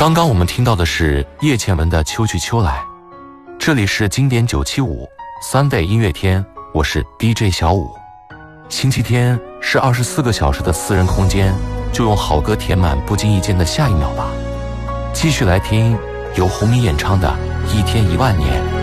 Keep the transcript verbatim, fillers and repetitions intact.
刚刚我们听到的是叶倩文的《秋去秋来》，这里是经典九七五 Sunday 音乐天，我是 D J 小五。星期天是二十四个小时的私人空间，就用好歌填满不经意间的下一秒吧。继续来听由胡明演唱的《一天一万年》。